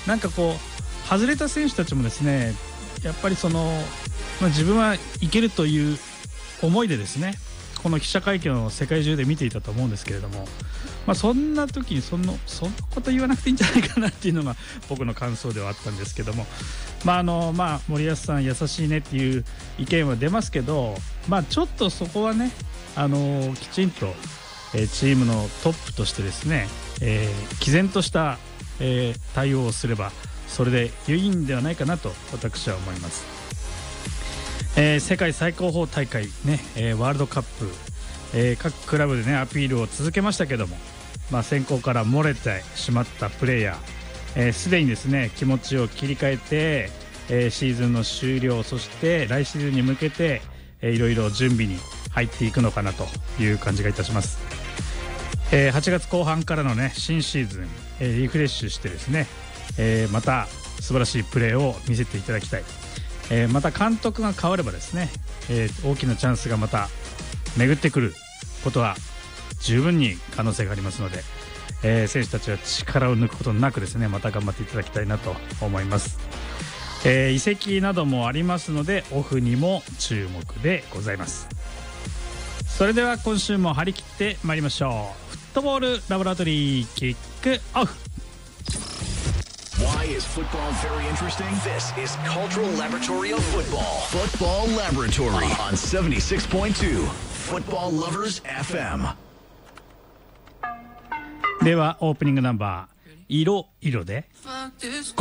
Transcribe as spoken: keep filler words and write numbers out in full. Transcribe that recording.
なんかこう外れた選手たちもですね、やっぱりその、まあ、自分はいけるという思いでですね、この記者会見を世界中で見ていたと思うんですけれども、まあ、そんな時にそのそんなこと言わなくていいんじゃないかなっていうのが僕の感想ではあったんですけども、まああのまあ、森保さん優しいねっていう意見は出ますけど、まあ、ちょっとそこはね、あのきちんと、えー、チームのトップとしてですね、えー、毅然とした、えー、対応をすればそれで良いんではないかなと私は思います。えー、世界最高峰大会、ねえー、ワールドカップ、えー、各クラブで、ね、アピールを続けましたけども、まあ、選考から漏れてしまったプレーヤー、すでにですね気持ちを切り替えて、えー、シーズンの終了、そして来シーズンに向けて、えー、いろいろ準備に入っていくのかなという感じがいたします。えー、はちがつこう半からの、ね、新シーズン、えー、リフレッシュしてですね、えー、また素晴らしいプレーを見せていただきたい。えー、また監督が変わればですね、えー、大きなチャンスがまた巡ってくることは十分に可能性がありますので、えー、選手たちは力を抜くことなくですね、また頑張っていただきたいなと思います。えー、移籍などもありますのでオフにも注目でございます。それでは今週も張り切ってまいりましょう。フットボールラボラトリーキックオフ。 Why is football very interesting? This is Cultural Laboratory of Football. Football Laboratory on seventy-six point two Football Lovers エフエム。 ではオープニングナンバー色色で